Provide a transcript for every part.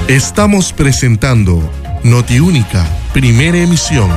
Estamos presentando Notiúnica, primera emisión.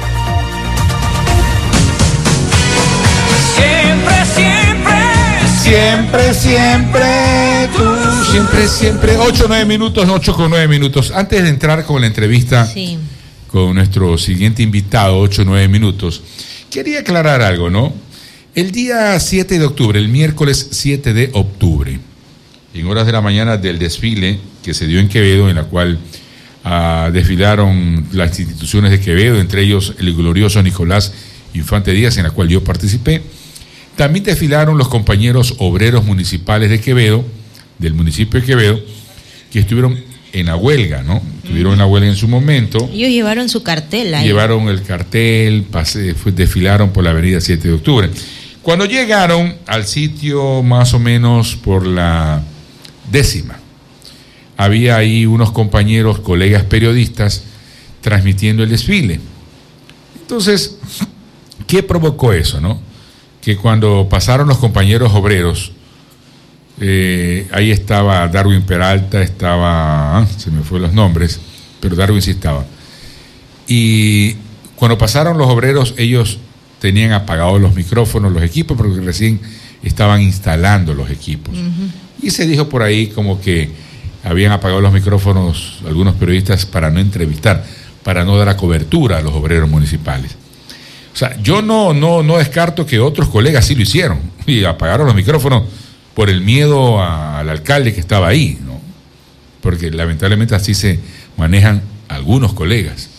Siempre tú. Siempre. 8:09 minutos. Antes de entrar con la entrevista con nuestro siguiente invitado, 8-9 minutos, quería aclarar algo, ¿no? El día 7 de octubre, el miércoles 7 de octubre, en horas de la mañana del desfile que se dio en Quevedo, en la cual desfilaron las instituciones de Quevedo, entre ellos el glorioso Nicolás Infante Díaz, en la cual yo participé. También desfilaron los compañeros obreros municipales de Quevedo, del municipio de Quevedo, que estuvieron en la huelga, ¿no? Estuvieron en la huelga en su momento. Ellos llevaron su cartel ahí. Llevaron el cartel, desfilaron por la avenida 7 de octubre. Cuando llegaron al sitio más o menos por la 10ª, había ahí unos compañeros, colegas periodistas, transmitiendo el desfile. Entonces, ¿qué provocó eso, no? Que cuando pasaron los compañeros obreros, ahí estaba Darwin Peralta, se me fue los nombres, pero Darwin sí estaba. Y cuando pasaron los obreros, ellos tenían apagados los micrófonos, los equipos, porque recién estaban instalando los equipos. Y se dijo por ahí como que habían apagado los micrófonos algunos periodistas para no entrevistar, para no dar a cobertura a los obreros municipales. O sea, yo no descarto que otros colegas sí lo hicieron y apagaron los micrófonos por el miedo al alcalde que estaba ahí, ¿no? Porque lamentablemente así se manejan algunos colegas.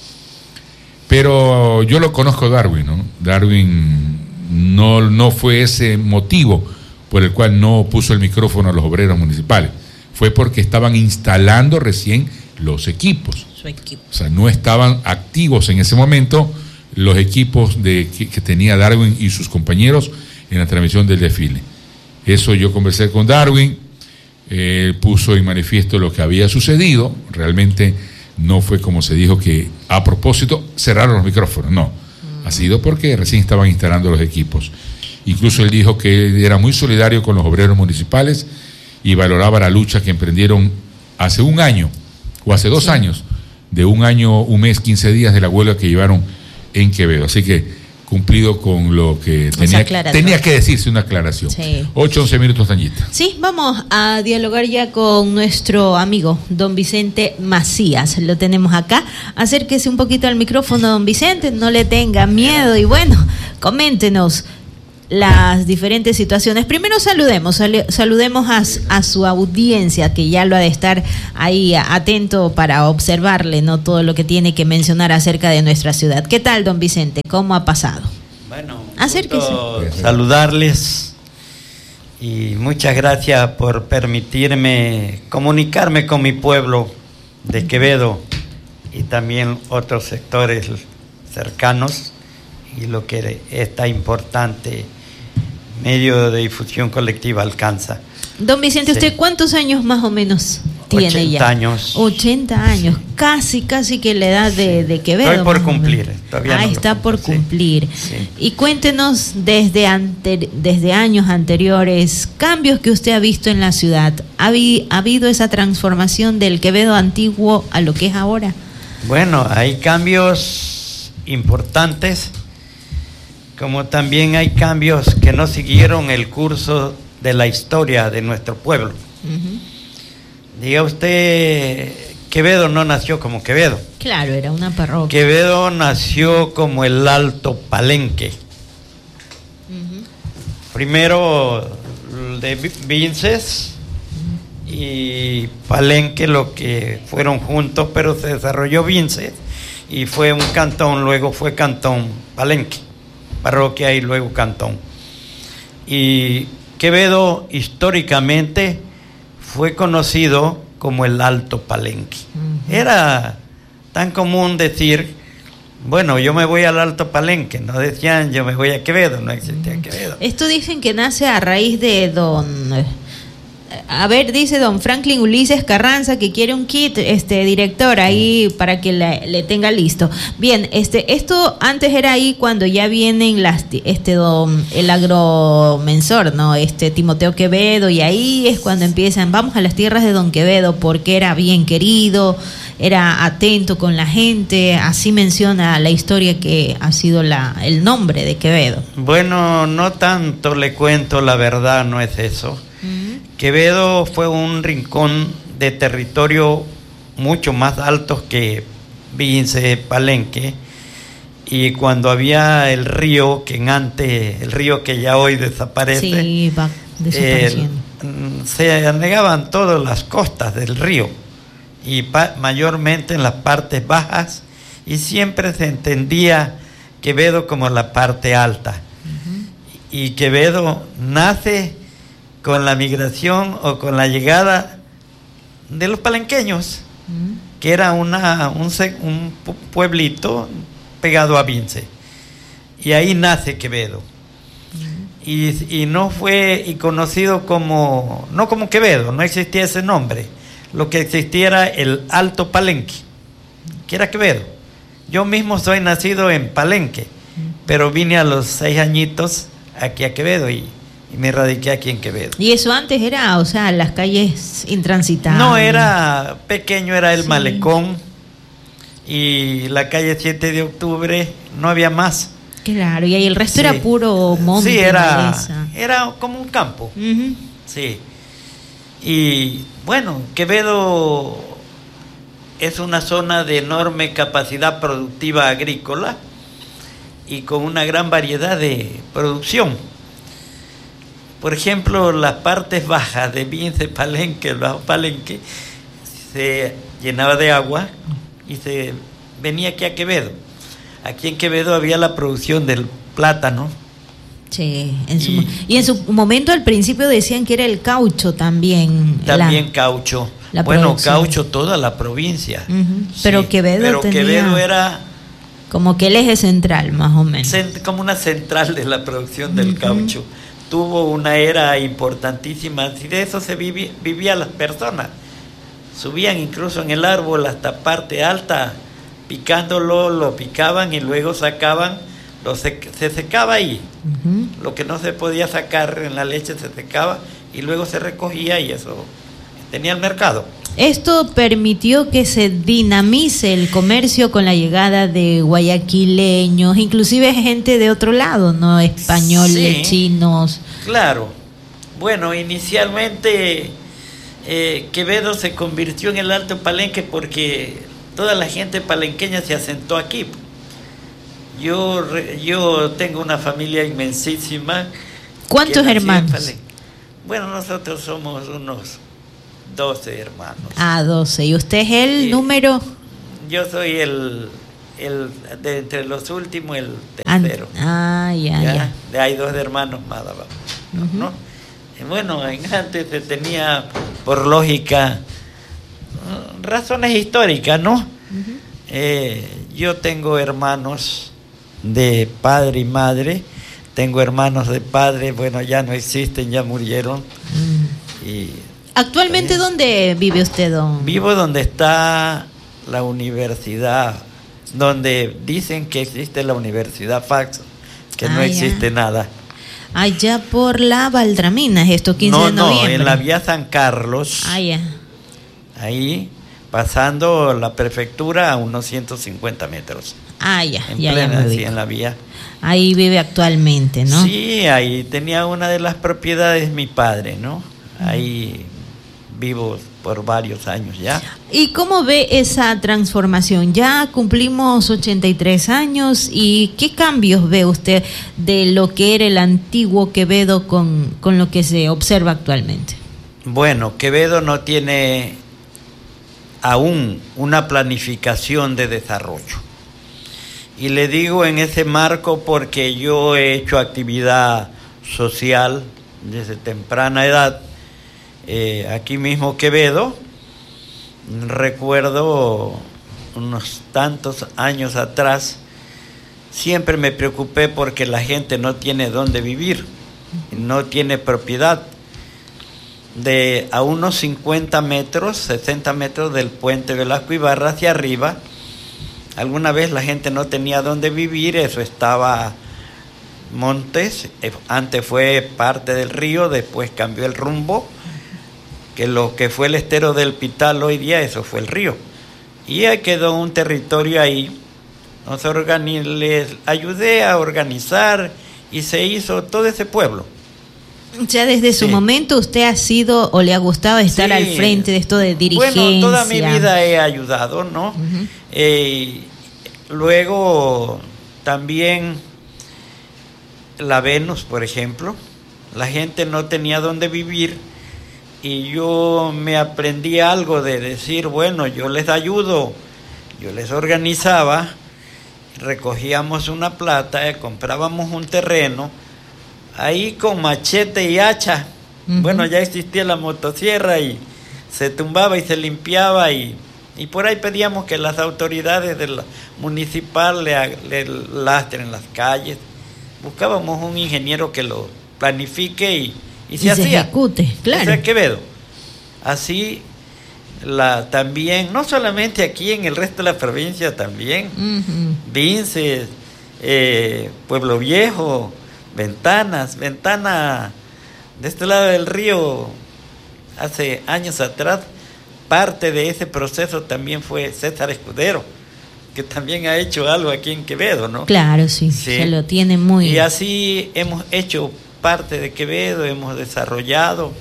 Pero yo lo conozco a Darwin, ¿no? Darwin no fue ese motivo por el cual no puso el micrófono a los obreros municipales. Fue porque estaban instalando recién los equipos. Su equipo. O sea, no estaban activos en ese momento los equipos que tenía Darwin y sus compañeros en la transmisión del desfile. Eso yo conversé con Darwin, puso en manifiesto lo que había sucedido. Realmente no fue como se dijo que a propósito cerraron los micrófonos, no. Ha sido porque recién estaban instalando los equipos. Incluso él dijo que era muy solidario con los obreros municipales y valoraba la lucha que emprendieron hace un año, o hace 2 años, de un año, un mes, 15 días de la huelga que llevaron en Quevedo. Así que cumplido con lo que tenía que decirse, una aclaración. 8-11 minutos, Tañita. Sí, vamos a dialogar ya con nuestro amigo don Vicente Macías. Lo tenemos acá. Acérquese un poquito al micrófono, don Vicente, no le tenga miedo y bueno, coméntenos las diferentes situaciones. Primero saludemos a su audiencia, que ya lo ha de estar ahí atento para observarle, ¿no?, todo lo que tiene que mencionar acerca de nuestra ciudad. ¿Qué tal, don Vicente? ¿Cómo ha pasado? Bueno, acérquese. Saludarles y muchas gracias por permitirme comunicarme con mi pueblo de Quevedo y también otros sectores cercanos y lo que esta importante medio de difusión colectiva alcanza. Don Vicente, ¿usted cuántos años más o menos tiene 80 ya? años. 80 años, casi que la edad de Quevedo. Estoy por cumplir. Está por cumplir. Sí. Y cuéntenos desde años anteriores, cambios que usted ha visto en la ciudad. ¿Ha habido esa transformación del Quevedo antiguo a lo que es ahora? Bueno, hay cambios importantes, como también hay cambios que no siguieron el curso de la historia de nuestro pueblo. Diga usted, Quevedo no nació como Quevedo. Claro, era una parroquia. Quevedo nació como el Alto Palenque. Primero de Vinces y Palenque, lo que fueron juntos, pero se desarrolló Vinces y fue un cantón, luego fue Cantón Palenque, parroquia y luego cantón. Y Quevedo históricamente fue conocido como el Alto Palenque. Era tan común decir, bueno, yo me voy al Alto Palenque, no decían yo me voy a Quevedo, no existía Quevedo. Esto dicen que nace a raíz de don A ver, dice don Franklin Ulises Carranza que quiere un kit, director, ahí para que le tenga listo. Bien, esto antes era ahí cuando ya vienen el agromensor, ¿no? Timoteo Quevedo, y ahí es cuando empiezan, vamos a las tierras de don Quevedo, porque era bien querido, era atento con la gente, así menciona la historia que ha sido el nombre de Quevedo. Bueno, no tanto le cuento, la verdad no es eso. Quevedo fue un rincón de territorio mucho más alto que Vince, Palenque, y cuando había el río el río que ya hoy desaparece, sí, va desapareciendo. Se anegaban todas las costas del río, y mayormente en las partes bajas, y siempre se entendía Quevedo como la parte alta. Y Quevedo nace con la migración o con la llegada de los palenqueños, que era un pueblito pegado a Vince, y ahí nace Quevedo. Y no fue conocido no como Quevedo, no existía ese nombre. Lo que existía era el Alto Palenque, que era Quevedo. Yo mismo soy nacido en Palenque, pero vine a los 6 añitos aquí a Quevedo y me radiqué aquí en Quevedo. ¿Y eso antes era, las calles intransitables? No, era pequeño, era el malecón y la calle 7 de octubre, no había más. Claro, y ahí el resto era puro monte. Sí, era como un campo. Sí. Y bueno, Quevedo es una zona de enorme capacidad productiva agrícola y con una gran variedad de producción. Por ejemplo, las partes bajas de Vince, Palenque, el Bajo Palenque, se llenaba de agua y se venía aquí a Quevedo. Aquí en Quevedo había la producción del plátano. Sí, en su momento al principio decían que era el caucho también. También caucho. Bueno, caucho toda la provincia. Sí, pero Quevedo era como que el eje central, más o menos. Como una central de la producción del caucho. Tuvo una era importantísima, y de eso se vivía las personas. Subían incluso en el árbol hasta parte alta, picándolo, lo picaban y luego sacaban, se secaba ahí. Lo que no se podía sacar en la leche se secaba y luego se recogía y eso tenía el mercado. Esto permitió que se dinamice el comercio con la llegada de guayaquileños, inclusive gente de otro lado, ¿no? Españoles, chinos. Claro. Bueno, inicialmente Quevedo se convirtió en el Alto Palenque porque toda la gente palenqueña se asentó aquí. Yo tengo una familia inmensísima. ¿Cuántos hermanos? Bueno, nosotros somos unos 12 hermanos. 12. ¿Y usted es el número? Yo soy el de entre los últimos, el tercero. Ya. Hay 2 hermanos más abajo, ¿no? Bueno, antes se tenía, por lógica, razones históricas, ¿no? Yo tengo hermanos de padre y madre. Tengo hermanos de padre, bueno, ya no existen, ya murieron. Y ¿actualmente dónde vive usted, don? Vivo donde está la universidad, donde dicen que existe la Universidad Faxo, que no existe nada. Allá por la Valdramina, esto 15 de noviembre. No, en la vía San Carlos. Ahí, pasando la prefectura a unos 150 metros. En la vía. Ahí vive actualmente, ¿no? Sí, ahí tenía una de las propiedades mi padre, ¿no? Ahí vivo por varios años ya. ¿Y cómo ve esa transformación? Ya cumplimos 83 años y ¿qué cambios ve usted de lo que era el antiguo Quevedo con lo que se observa actualmente? Bueno, Quevedo no tiene aún una planificación de desarrollo. Y le digo en ese marco porque yo he hecho actividad social desde temprana edad. Aquí mismo Quevedo, recuerdo unos tantos años atrás, siempre me preocupé porque la gente no tiene dónde vivir, no tiene propiedad. a unos 50 metros, 60 metros del puente Velasco Ibarra hacia arriba. Alguna vez la gente no tenía dónde vivir, eso estaba montes, antes fue parte del río, después cambió el rumbo, que lo que fue el estero del Pital hoy día, eso fue el río. Y ahí quedó un territorio ahí. Les ayudé a organizar y se hizo todo ese pueblo. Ya desde su momento usted ha sido o le ha gustado estar al frente de esto de dirigencia. Bueno, toda mi vida he ayudado, ¿no? Luego también la Venus, por ejemplo, la gente no tenía dónde vivir y yo me aprendí algo de decir, bueno, yo les ayudo, yo les organizaba, recogíamos una plata, comprábamos un terreno, ahí con machete y hacha, bueno, ya existía la motosierra y se tumbaba y se limpiaba y por ahí pedíamos que las autoridades del municipal le lastren las calles. Buscábamos un ingeniero que lo planifique y se hacía. Ejecute, claro. Ese Quevedo. Así también, no solamente aquí, en el resto de la provincia también. Vinces, Pueblo Viejo, Ventana de este lado del río, hace años atrás, parte de ese proceso también fue César Escudero, que también ha hecho algo aquí en Quevedo, ¿no? Claro, sí. Se lo tiene muy... Y así hemos hecho parte de Quevedo, hemos desarrollado.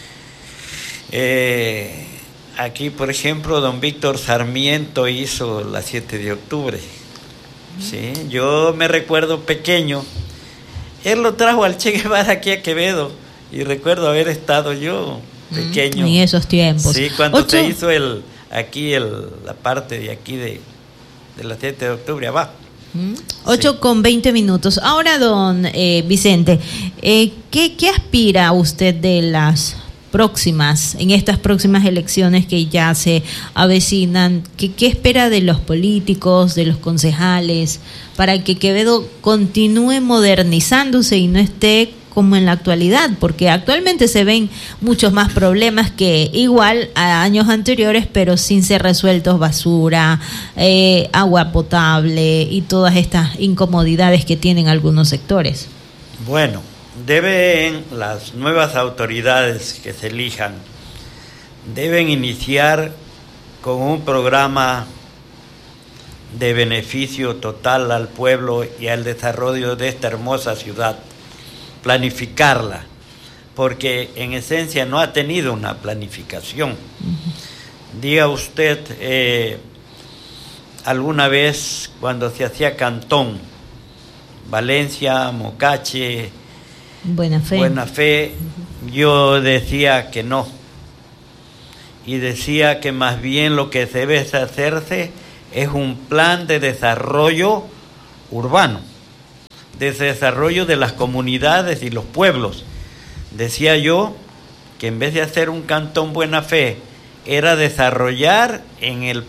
Aquí, por ejemplo, don Víctor Sarmiento hizo la 7 de octubre. Sí, yo me recuerdo pequeño. Él lo trajo al Che Guevara aquí a Quevedo y recuerdo haber estado yo pequeño. En esos tiempos. Sí, cuando se hizo la parte de aquí de la 7 de octubre abajo. 8:20. Ahora, don Vicente, ¿qué aspira usted de en estas próximas elecciones que ya se avecinan? ¿Qué espera de los políticos, de los concejales, para que Quevedo continúe modernizándose y no esté como en la actualidad? Porque actualmente se ven muchos más problemas que igual a años anteriores, pero sin ser resueltos: basura, agua potable y todas estas incomodidades que tienen algunos sectores. Bueno, deben las nuevas autoridades que se elijan, deben iniciar con un programa de beneficio total al pueblo y al desarrollo de esta hermosa ciudad. Planificarla, porque en esencia no ha tenido una planificación. Diga usted, alguna vez cuando se hacía Cantón, Valencia, Mocache, Buena Fe, yo decía que no, y decía que más bien lo que debe hacerse es un plan de desarrollo urbano, de desarrollo de las comunidades y los pueblos. Decía yo que en vez de hacer un cantón Buena Fe, era desarrollar en el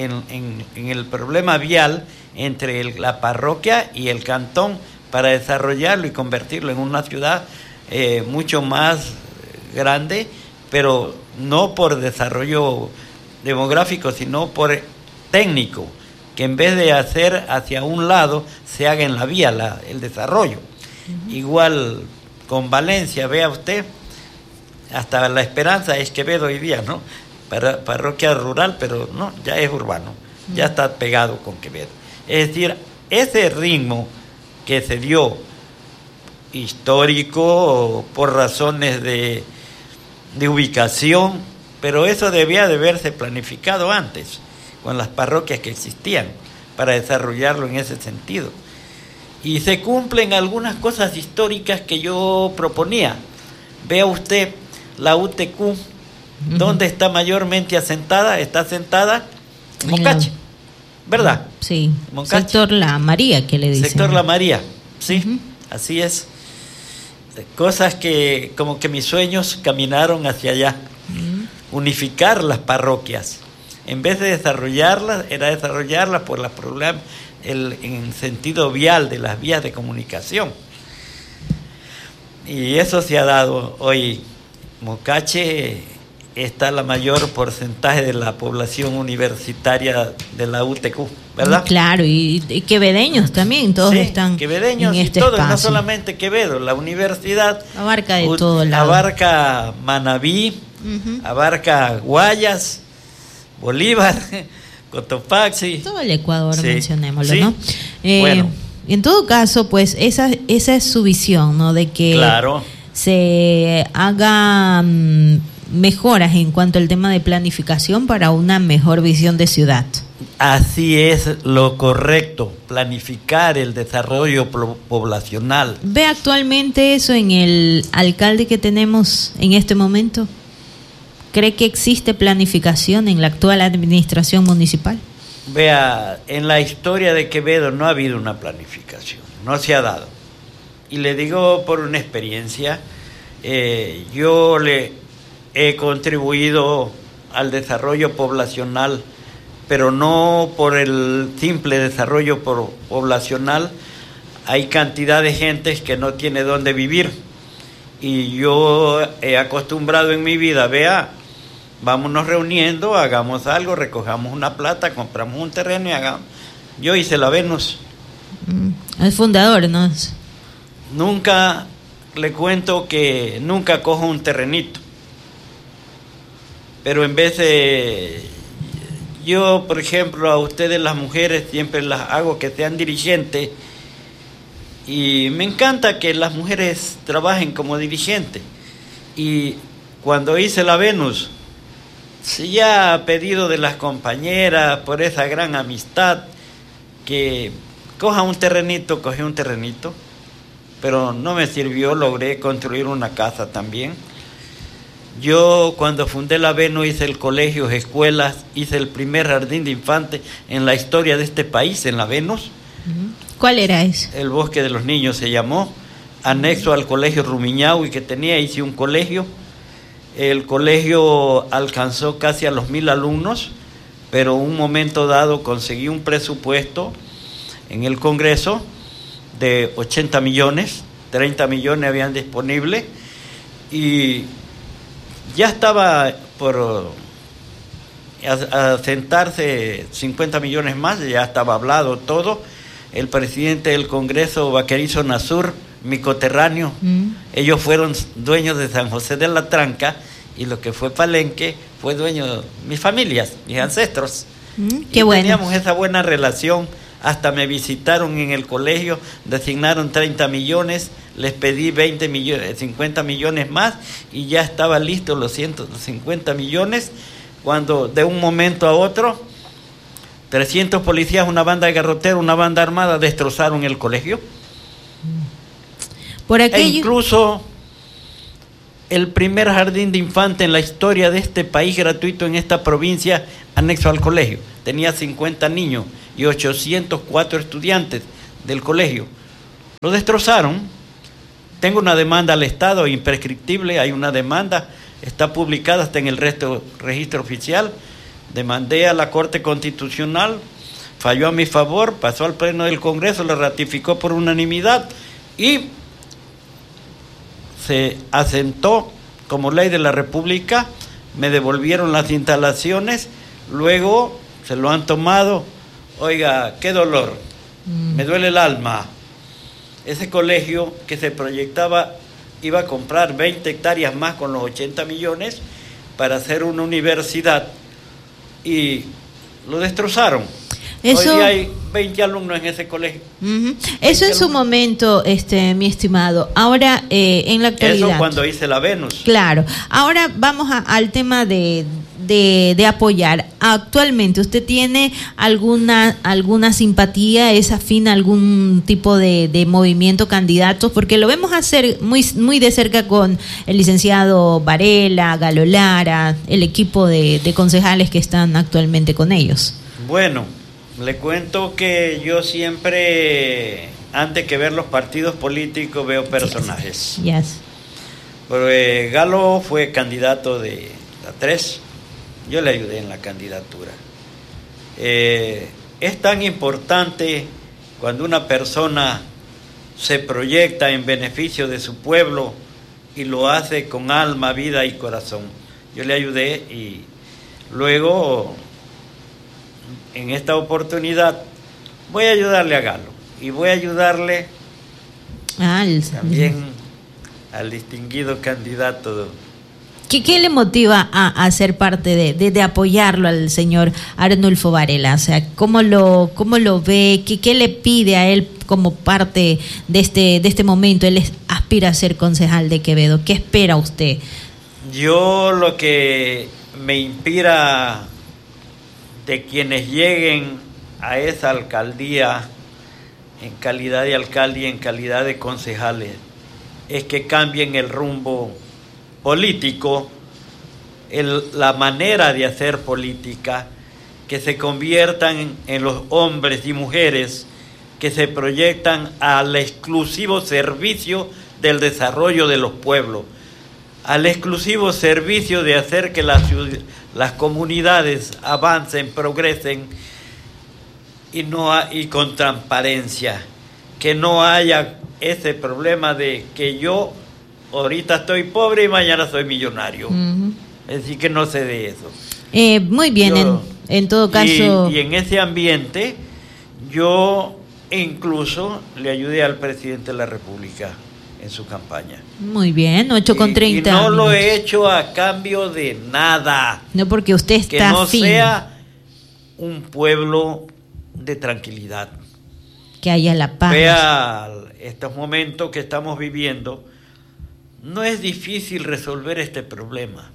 problema vial entre la parroquia y el cantón, para desarrollarlo y convertirlo en una ciudad mucho más grande, pero no por desarrollo demográfico, sino por técnico, que en vez de hacer hacia un lado, se haga en la vía el desarrollo. Igual con Valencia, vea usted, hasta La Esperanza es Quevedo hoy día, ¿no? Parroquia rural, pero no, ya es urbano, ya está pegado con Quevedo. Es decir, ese ritmo que se dio histórico por razones de ubicación, pero eso debía de haberse planificado antes, con las parroquias que existían, para desarrollarlo en ese sentido. Y se cumplen algunas cosas históricas que yo proponía. Vea usted la UTQ, ¿dónde está mayormente asentada? Está asentada en Mocache, ¿verdad? Sí, Mocache. Sector La María, que le dicen. Sector La María, sí, así es. Cosas que como que mis sueños caminaron hacia allá. Unificar las parroquias. En vez de desarrollarlas, era desarrollarlas por los problemas en sentido vial de las vías de comunicación. Y eso se ha dado hoy Mocache está la mayor porcentaje de la población universitaria de la UTQ, ¿verdad? Claro, y quevedeños también, todos Sí, están quevedeños en este y todos, no espacio. solamente Quevedo, la universidad Abarca de todo lado. abarca Manabí, abarca Guayas, Bolívar, Cotopaxi. Todo el Ecuador, Sí, mencionémoslo, sí. ¿no? Bueno. En todo caso, pues esa es su visión, ¿no? De que Claro. se hagan mejoras en cuanto al tema de planificación para una mejor visión de ciudad. Así es lo correcto, planificar el desarrollo poblacional. ¿Ve actualmente eso en el alcalde que tenemos en este momento? ¿Cree que existe planificación en la actual administración municipal? Vea, en la historia de Quevedo no ha habido una planificación, no se ha dado. Y le digo por una experiencia, yo le he contribuido al desarrollo poblacional, pero no por el simple desarrollo poblacional. Hay cantidad de gente que no tiene dónde vivir. Y yo he acostumbrado en mi vida, vea, vámonos reuniendo, hagamos algo, recojamos una plata, compramos un terreno y hagamos. Yo hice la Venus. El fundador, ¿no? Nunca, le cuento que nunca cojo un terrenito. Pero en vez de, yo, por ejemplo, a ustedes las mujeres siempre las hago que sean dirigentes. Y me encanta que las mujeres trabajen como dirigentes. Y cuando hice la Venus, sí, ya a pedido de las compañeras, por esa gran amistad, que coja un terrenito, cogí un terrenito, pero no me sirvió, logré construir una casa también. Yo cuando fundé la Venus hice el colegio, escuelas, hice el primer jardín de infantes en la historia de este país, en la Venus. ¿Cuál era ese? El Bosque de los Niños se llamó, anexo al colegio Rumiñahui que tenía, hice un colegio. El colegio alcanzó casi a los 1,000 alumnos, pero en un momento dado conseguí un presupuesto en el Congreso de 80 millones, 30 millones habían disponible, y ya estaba por asentarse 50 millones más, ya estaba hablado todo. El presidente del Congreso, Vaquerizo Nasur, mi coterráneo, ellos fueron dueños de San José de la Tranca, y lo que fue Palenque fue dueño de mis familias, mis ancestros. Qué y bueno. teníamos esa buena relación, hasta me visitaron en el colegio, designaron 30 millones, les pedí 20 millones, 50 millones más, y ya estaba listo los 150 millones, cuando de un momento a otro 300 policías, una banda de garroteros, una banda armada destrozaron el colegio. Por E aquello. incluso el primer jardín de infantes en la historia de este país gratuito en esta provincia, anexo al colegio. Tenía 50 niños y 804 estudiantes del colegio. Lo destrozaron. Tengo una demanda al Estado imprescriptible, hay una demanda, está publicada hasta en el registro oficial. Demandé a la Corte Constitucional, falló a mi favor, pasó al Pleno del Congreso, lo ratificó por unanimidad y se asentó como ley de la República. Me devolvieron las instalaciones, luego se lo han tomado. Oiga, qué dolor, me duele el alma. Ese colegio que se proyectaba iba a comprar 20 hectáreas más con los 80 millones para hacer una universidad y lo destrozaron. Eso, hoy día hay 20 alumnos en ese colegio. Eso en su momento, mi estimado. Ahora, en la actualidad. Eso cuando hice la Venus. Claro. Ahora vamos al tema de apoyar. Actualmente, ¿usted tiene alguna simpatía, es afín a algún tipo de movimiento, candidatos? Porque lo vemos hacer muy de cerca con el licenciado Varela, Galo Lara, el equipo de concejales que están actualmente con ellos. Bueno, le cuento que yo siempre, antes que ver los partidos políticos, veo personajes. Yes. Porque Galo fue candidato de la 3, yo le ayudé en la candidatura. Es tan importante cuando una persona se proyecta en beneficio de su pueblo y lo hace con alma, vida y corazón. Yo le ayudé y luego, en esta oportunidad, voy a ayudarle a Galo y voy a ayudarle también al distinguido candidato. ¿Qué le motiva a ser parte de apoyarlo al señor Arnulfo Varela? O sea, ¿cómo lo ve? ¿Qué le pide a él como parte de este momento? Él aspira a ser concejal de Quevedo. ¿Qué espera usted? Yo lo que me inspira de quienes lleguen a esa alcaldía en calidad de alcalde y en calidad de concejales es que cambien el rumbo político, la manera de hacer política, que se conviertan en los hombres y mujeres que se proyectan al exclusivo servicio del desarrollo de los pueblos, al exclusivo servicio de hacer que las comunidades avancen, progresen y con transparencia, que no haya ese problema de que yo ahorita estoy pobre y mañana soy millonario. Uh-huh. Es decir, que no sé de eso. Muy bien, en todo caso. Y en ese ambiente, yo incluso le ayudé al presidente de la República en su campaña. Muy bien, 8:30. Y no lo he hecho a cambio de nada. No, porque usted está que no sea un pueblo de tranquilidad. Que haya la paz. Vea estos momentos que estamos viviendo. No es difícil resolver este problema.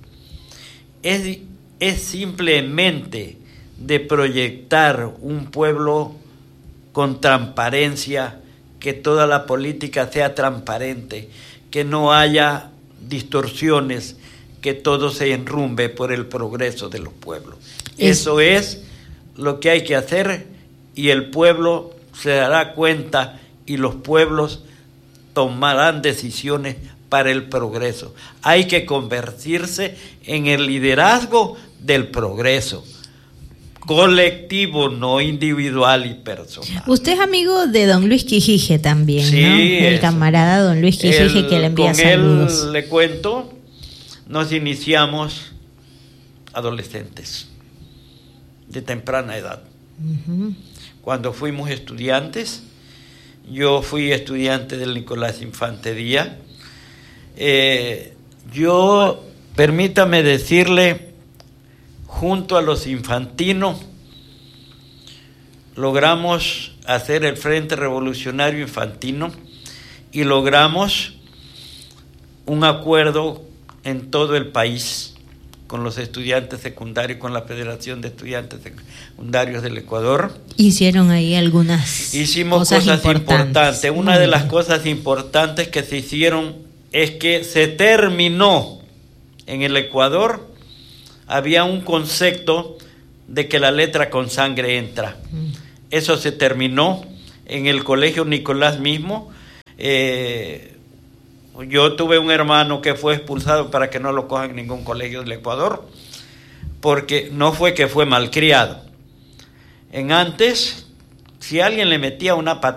Es simplemente de proyectar un pueblo con transparencia, que toda la política sea transparente, que no haya distorsiones, que todo se enrumbe por el progreso de los pueblos. Eso es lo que hay que hacer y el pueblo se dará cuenta y los pueblos tomarán decisiones para el progreso. Hay que convertirse en el liderazgo del progreso colectivo, no individual y personal. Usted es amigo de don Luis Quijije también, sí, ¿no? El camarada don Luis Quijije que le envía saludos. Con él, le cuento, nos iniciamos adolescentes de temprana edad. Uh-huh. Cuando fuimos estudiantes, yo fui estudiante del Nicolás Infante Díaz. Yo, permítame decirle, junto a los infantinos, logramos hacer el Frente Revolucionario Infantino y logramos un acuerdo en todo el país con los estudiantes secundarios, con la Federación de Estudiantes Secundarios del Ecuador. Hicieron ahí Hicimos cosas importantes. Una de las cosas importantes que se hicieron es que se terminó en el Ecuador, había un concepto de que la letra con sangre entra. Eso se terminó en el Colegio Nicolás mismo. Yo tuve un hermano que fue expulsado para que no lo cojan en ningún colegio del Ecuador, porque no fue que fue malcriado. En antes, si alguien le metía una patada